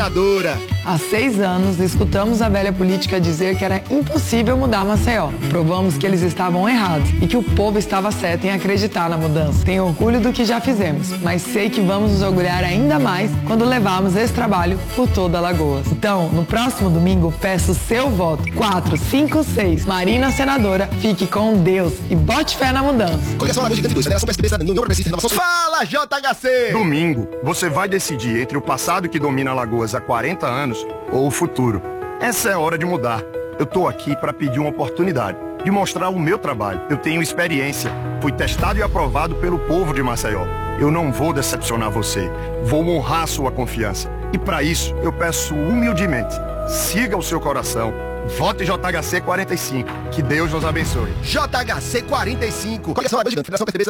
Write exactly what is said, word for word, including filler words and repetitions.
senadora. Há seis anos, escutamos a velha política dizer que era impossível mudar Maceió. Provamos que eles estavam errados e que o povo estava certo em acreditar na mudança. Tenho orgulho do que já fizemos, mas sei que vamos nos orgulhar ainda mais quando levarmos esse trabalho por toda Alagoas. Então, no próximo domingo, peço seu voto. quatro, cinco, seis. Marina Senadora, fique com Deus e bote fé na mudança. Coligação Alagoas Gigante dois, Federação P S D B, União Progressista, Renovação... Fala, J H C! Domingo, você vai decidir entre o passado que domina Alagoas há quarenta anos ou o futuro. Essa é a hora de mudar. Eu tô aqui para pedir uma oportunidade de mostrar o meu trabalho. Eu tenho experiência, fui testado e aprovado pelo povo de Maceió. Eu não vou decepcionar você, vou honrar sua confiança. E para isso, eu peço humildemente, siga o seu coração, vote J H C quarenta e cinco. Que Deus nos abençoe. J H C quarenta e cinco. Coligação Alagoas Gigante, Federação P S D B,